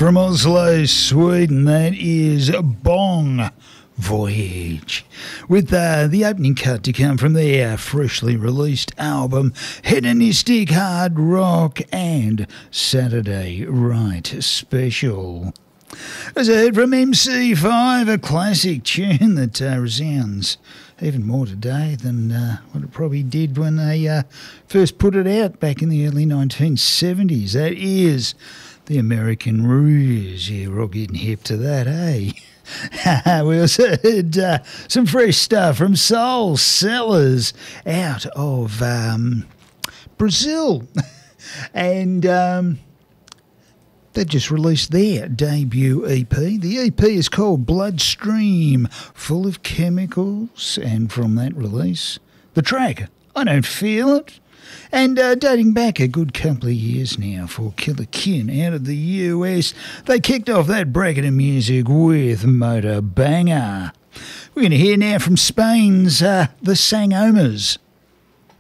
From Oslo, Sweden, that is Bong Voyage, with the opening cut to come from their freshly released album Hedonistic Hard Rock and Saturday Right Special. As I heard from MC5, a classic tune that resounds even more today than what it probably did when they first put it out back in the early 1970s. That is the American Ruse. Yeah, we're all getting hip to that, eh? We also heard some fresh stuff from Soul Sellers out of Brazil. And they've just released their debut EP. The EP is called Bloodstream, full of chemicals. And from that release, the track, I Don't Feel It. And dating back a good couple of years now for Killer Kin out of the US, they kicked off that bracket of music with Motor Banger. We're going to hear now from Spain's The Sangomas.